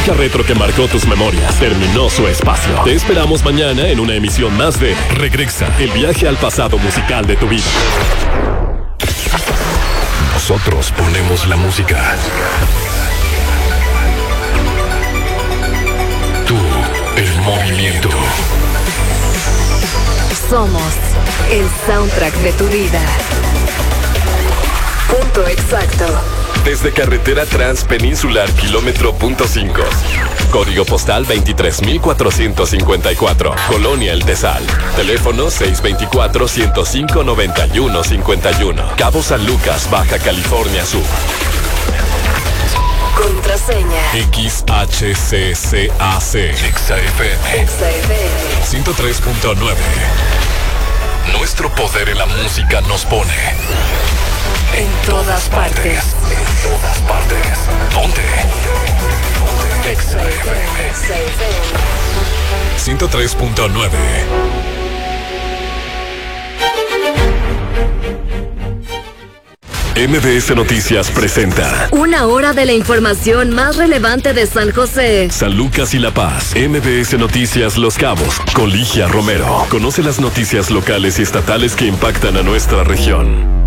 música retro que marcó tus memorias terminó su espacio. Te esperamos mañana en una emisión más de Regresa, el viaje al pasado musical de tu vida. Nosotros ponemos la música. Tú, el movimiento. Somos el soundtrack de tu vida. Punto exacto. Desde Carretera Transpeninsular, kilómetro punto 5. Código postal 23,454. Colonia El Tesal. Teléfono 624-105-9151. Cabo San Lucas, Baja California Sur. Contraseña XHCCAC. XFM 103.9. Nuestro poder en la música nos pone en todas partes. En todas partes. ¿Dónde? XFM 103.9. MBS Noticias presenta Una hora de la información más relevante de San José, San Lucas y La Paz. MBS Noticias Los Cabos con Ligia Romero. Conoce las noticias locales y estatales que impactan a nuestra región.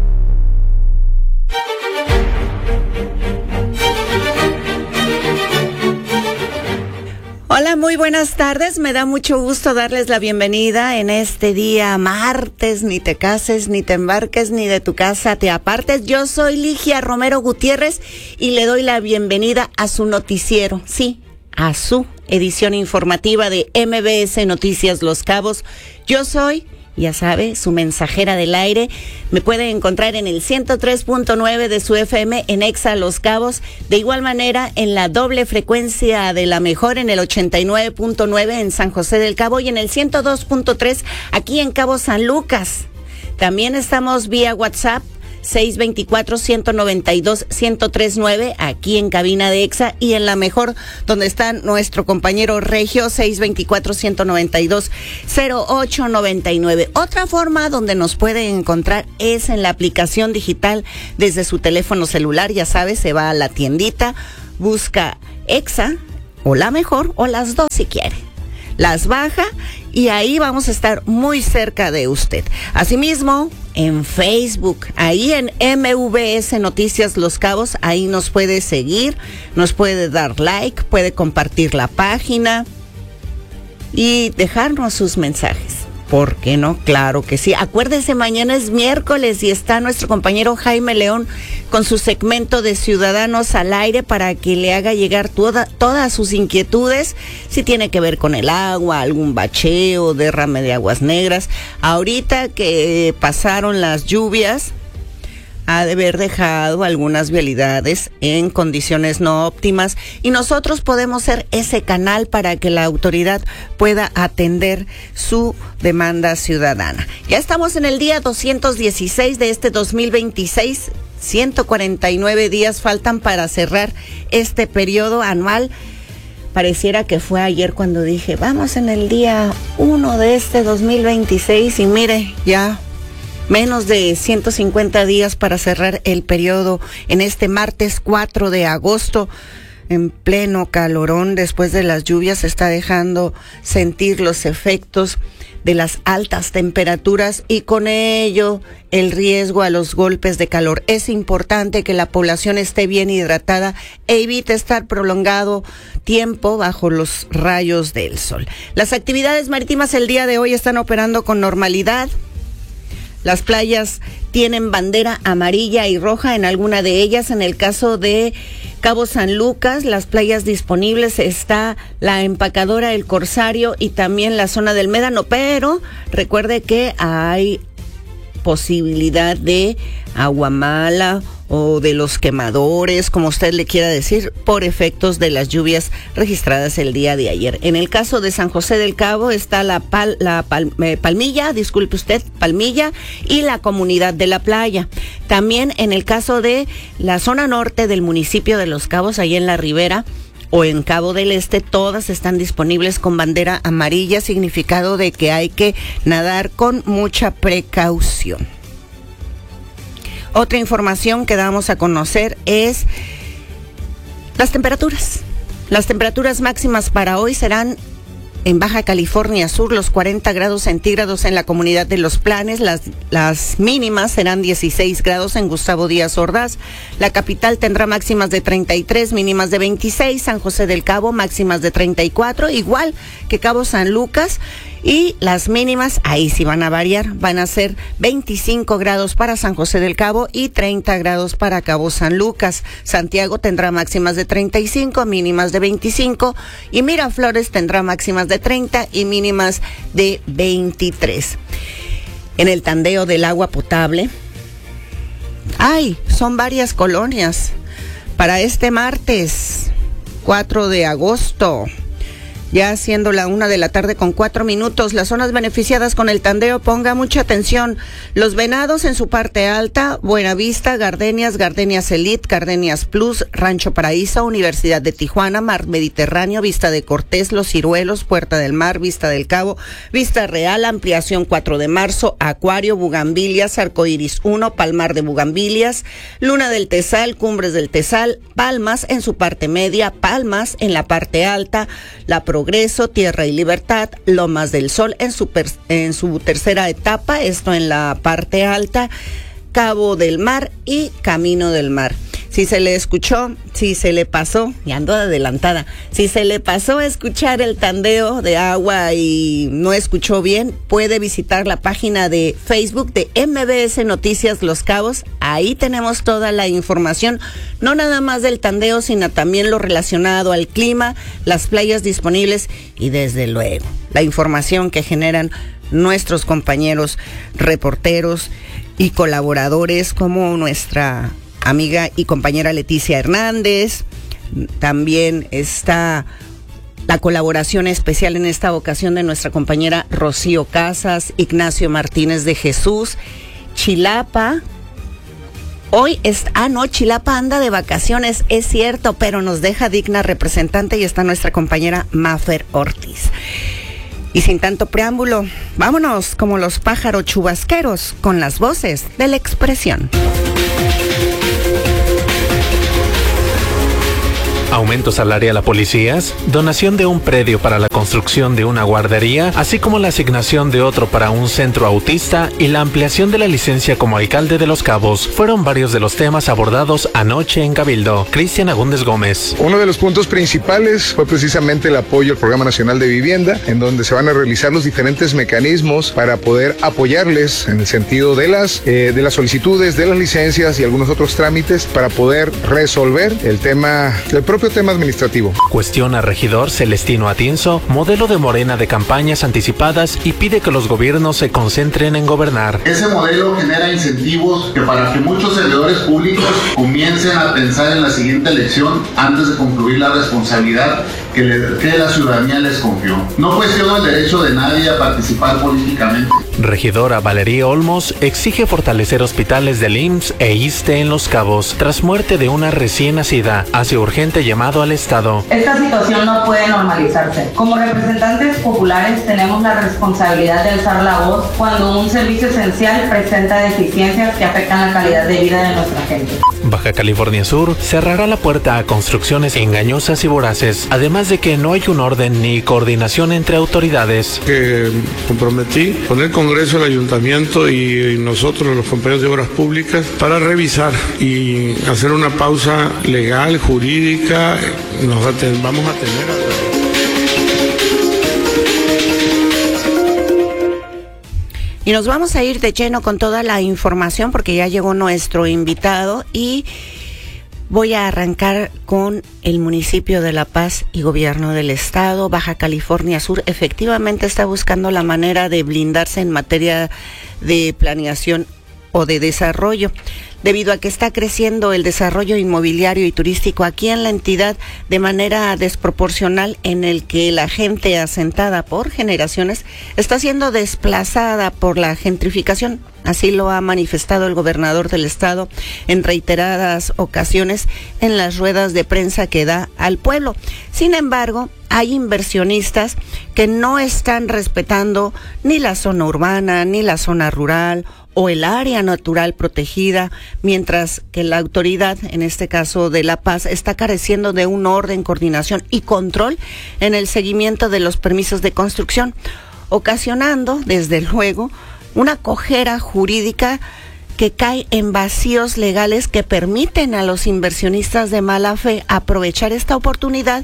Hola, muy buenas tardes. Me da mucho gusto darles la bienvenida en este día martes. Ni te cases, ni te embarques, ni de tu casa te apartes. Yo soy Ligia Romero Gutiérrez y le doy la bienvenida a su noticiero. Sí, a su edición informativa de MBS Noticias Los Cabos. Yo soy, ya sabe, su mensajera del aire. Me pueden encontrar en el 103.9 de su FM en Exa Los Cabos. De igual manera en la doble frecuencia de la mejor en el 89.9 en San José del Cabo y en el 102.3 aquí en Cabo San Lucas. También estamos vía WhatsApp 624-192-1039 aquí en cabina de Exa y en la mejor donde está nuestro compañero Regio 624-192-0899. Otra forma donde nos pueden encontrar es en la aplicación digital desde su teléfono celular. Ya sabes, se va a la tiendita, busca Exa o la mejor o las dos si quiere. Las baja y ahí vamos a estar muy cerca de usted. Asimismo, en Facebook, ahí en MVS Noticias Los Cabos, ahí nos puede seguir, nos puede dar like, puede compartir la página y dejarnos sus mensajes. ¿Por qué no? Claro que sí. Acuérdese, mañana es miércoles y está nuestro compañero Jaime León con su segmento de Ciudadanos al Aire para que le haga llegar todas sus inquietudes, si tiene que ver con el agua, algún bacheo, derrame de aguas negras. Ahorita que pasaron las lluvias, ha de haber dejado algunas vialidades en condiciones no óptimas y nosotros podemos ser ese canal para que la autoridad pueda atender su demanda ciudadana. Ya estamos en el día 216 de este 2026, 149 días faltan para cerrar este periodo anual. Pareciera que fue ayer cuando dije, vamos en el día 1 de este 2026 y mire, ya menos de 150 días para cerrar el periodo en este martes 4 de agosto. En pleno calorón, después de las lluvias, se está dejando sentir los efectos de las altas temperaturas y con ello el riesgo a los golpes de calor. Es importante que la población esté bien hidratada e evite estar prolongado tiempo bajo los rayos del sol. Las actividades marítimas el día de hoy están operando con normalidad. Las playas tienen bandera amarilla y roja en alguna de ellas. En el caso de Cabo San Lucas, las playas disponibles está la Empacadora El Corsario y también la zona del Médano, pero recuerde que hay posibilidad de agua mala o de los quemadores, como usted le quiera decir, por efectos de las lluvias registradas el día de ayer. En el caso de San José del Cabo está Palmilla, disculpe usted, Palmilla y la Comunidad de la Playa. También en el caso de la zona norte del municipio de Los Cabos, ahí en la Ribera, o en Cabo del Este, todas están disponibles con bandera amarilla, significado de que hay que nadar con mucha precaución. Otra información que damos a conocer es las temperaturas. Las temperaturas máximas para hoy serán en Baja California Sur los 40 grados centígrados en la comunidad de Los Planes. Las mínimas serán 16 grados en Gustavo Díaz Ordaz. La capital tendrá máximas de 33, mínimas de 26. San José del Cabo, máximas de 34, igual que Cabo San Lucas. Y las mínimas, ahí sí van a variar, van a ser 25 grados para San José del Cabo y 30 grados para Cabo San Lucas. Santiago tendrá máximas de 35, mínimas de 25, y Miraflores tendrá máximas de 30 y mínimas de 23. En el tandeo del agua potable, son varias colonias para este martes 4 de agosto. Ya siendo la 1:04 p.m, las zonas beneficiadas con el tandeo, ponga mucha atención. Los Venados en su parte alta, Buenavista, Gardenias Elite, Gardenias Plus, Rancho Paraíso, Universidad de Tijuana, Mar Mediterráneo, Vista de Cortés, Los Ciruelos, Puerta del Mar, Vista del Cabo, Vista Real, Ampliación 4 de Marzo, Acuario, Bugambilias, Arcoiris 1, Palmar de Bugambilias, Luna del Tezal, Cumbres del Tezal, Palmas en su parte media, Palmas en la parte alta, La Progreso, Tierra y Libertad, Lomas del Sol en su tercera etapa, esto en la parte alta, Cabo del Mar y Camino del Mar. Si se le escuchó, si se le pasó, y ando adelantada, si se le pasó a escuchar el tandeo de agua y no escuchó bien, puede visitar la página de Facebook de MBS Noticias Los Cabos. Ahí tenemos toda la información, no nada más del tandeo, sino también lo relacionado al clima, las playas disponibles y desde luego la información que generan nuestros compañeros reporteros y colaboradores como nuestra amiga y compañera Leticia Hernández. También está la colaboración especial en esta ocasión de nuestra compañera Rocío Casas, Ignacio Martínez de Jesús, Chilapa. Chilapa anda de vacaciones, es cierto, pero nos deja digna representante y está nuestra compañera Mafer Ortiz. Y sin tanto preámbulo, vámonos como los pájaros chubasqueros con las voces de la expresión. Aumento salarial a policías, donación de un predio para la construcción de una guardería, así como la asignación de otro para un centro autista y la ampliación de la licencia como alcalde de Los Cabos fueron varios de los temas abordados anoche en Cabildo. Cristian Agúndez Gómez. Uno de los puntos principales fue precisamente el apoyo al Programa Nacional de Vivienda, en donde se van a realizar los diferentes mecanismos para poder apoyarles en el sentido de las solicitudes, de las licencias y algunos otros trámites para poder resolver el propio tema administrativo. Cuestiona regidor Celestino Atienzo, modelo de Morena de campañas anticipadas y pide que los gobiernos se concentren en gobernar. Ese modelo genera incentivos para que muchos servidores públicos comiencen a pensar en la siguiente elección antes de concluir la responsabilidad que la ciudadanía les confió. No cuestiono el derecho de nadie a participar políticamente. Regidora Valeria Olmos exige fortalecer hospitales del IMSS e ISSSTE en Los Cabos tras muerte de una recién nacida. Hace urgente llamado al Estado. Esta situación no puede normalizarse. Como representantes populares tenemos la responsabilidad de alzar la voz cuando un servicio esencial presenta deficiencias que afectan la calidad de vida de nuestra gente. Baja California Sur cerrará la puerta a construcciones engañosas y voraces, además de que no hay un orden ni coordinación entre autoridades. Que comprometí con el Congreso, el Ayuntamiento y nosotros, los compañeros de Obras Públicas, para revisar y hacer una pausa legal, jurídica. Vamos a tener... Y nos vamos a ir de lleno con toda la información porque ya llegó nuestro invitado y voy a arrancar con el municipio de La Paz y gobierno del estado. Baja California Sur efectivamente está buscando la manera de blindarse en materia de planeación o de desarrollo, debido a que está creciendo el desarrollo inmobiliario y turístico aquí en la entidad de manera desproporcional, en el que la gente asentada por generaciones está siendo desplazada por la gentrificación. Así lo ha manifestado el gobernador del estado en reiteradas ocasiones en las ruedas de prensa que da al pueblo. Sin embargo, hay inversionistas que no están respetando ni la zona urbana, ni la zona rural o el área natural protegida, mientras que la autoridad, en este caso de La Paz, está careciendo de un orden, coordinación y control en el seguimiento de los permisos de construcción, ocasionando, desde luego, una cojera jurídica que cae en vacíos legales que permiten a los inversionistas de mala fe aprovechar esta oportunidad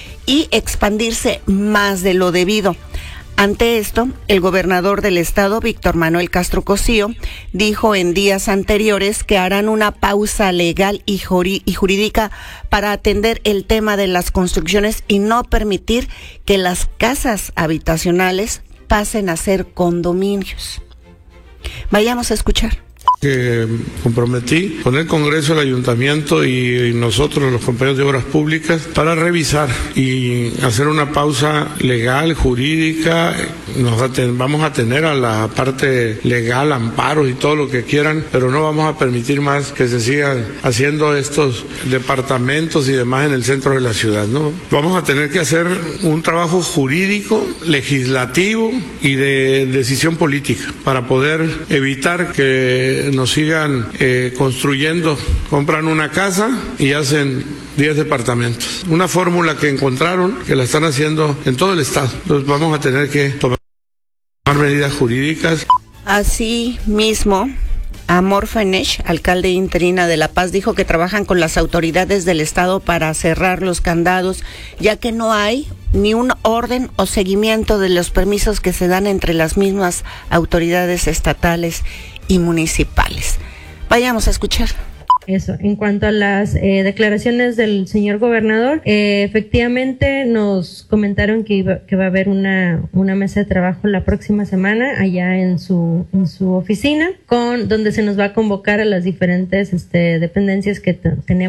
y expandirse más de lo debido. Ante esto, el gobernador del estado, Víctor Manuel Castro Cosío, dijo en días anteriores que harán una pausa legal y jurídica para atender el tema de las construcciones y no permitir que las casas habitacionales pasen a ser condominios. Vayamos a escuchar. Que comprometí con el Congreso, el Ayuntamiento y nosotros, los compañeros de Obras Públicas, para revisar y hacer una pausa legal, jurídica. Vamos a tener a la parte legal, amparos y todo lo que quieran, pero no vamos a permitir más que se sigan haciendo estos departamentos y demás en el centro de la ciudad, ¿no? Vamos a tener que hacer un trabajo jurídico, legislativo y de decisión política para poder evitar que nos sigan construyendo, compran una casa y hacen 10 departamentos. Una fórmula que encontraron, que la están haciendo en todo el estado. Entonces vamos a tener que tomar medidas jurídicas. Así mismo, Amor Fenech, alcalde interina de La Paz, dijo que trabajan con las autoridades del estado para cerrar los candados, ya que no hay ni un orden o seguimiento de los permisos que se dan entre las mismas autoridades estatales y municipales. Vayamos a escuchar. Eso, en cuanto a las declaraciones del señor gobernador, efectivamente nos comentaron que va a haber una mesa de trabajo la próxima semana allá en su oficina, donde se nos va a convocar a las diferentes dependencias que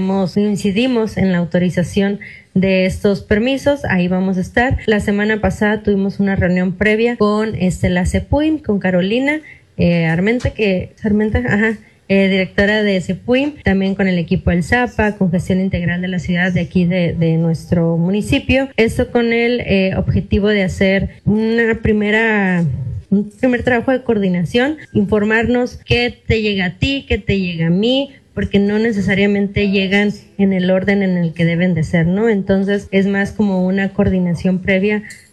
incidimos en la autorización de estos permisos. Ahí vamos a estar. La semana pasada tuvimos una reunión previa con la CEPUIM, con Carolina Armenta, directora de CEPUIM, también con el equipo del ZAPA, con gestión integral de la ciudad de aquí de nuestro municipio. Esto con el objetivo de hacer un primer trabajo de coordinación, informarnos qué te llega a ti, qué te llega a mí, porque no necesariamente llegan en el orden en el que deben de ser, ¿no? Entonces es más como una coordinación previa